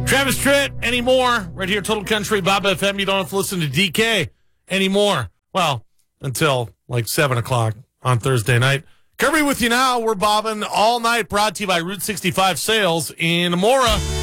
Travis Tritt anymore, right here, Total Country, Bob FM. You don't have to listen to DK anymore. Well, until like 7 o'clock on Thursday night. Kirby with you now. We're bobbing all night, brought to you by Route 65 Sales in Amora.